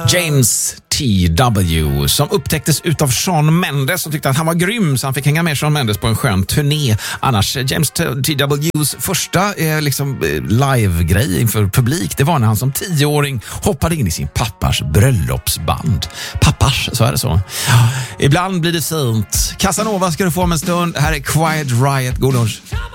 James T.W. som upptäcktes utav Shawn Mendes som tyckte att han var grym så han fick hänga med Shawn Mendes på en skön turné. Annars James T.W.s första live-grej inför publik, det var när han som 10-åring hoppade in i sin pappas bröllopsband. Pappars, så är det så. Ibland blir det fint. Casanova ska du få om en stund. Här är Quiet Riot. God lunch.